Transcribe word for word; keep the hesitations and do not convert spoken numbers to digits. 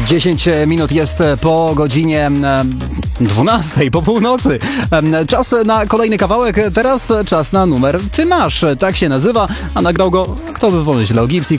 dziesięć minut jest po godzinie dwunastej, po północy. Czas na kolejny kawałek, teraz czas na numer Ty masz. Tak się nazywa, a nagrał go, kto by pomyślał, Gipsy.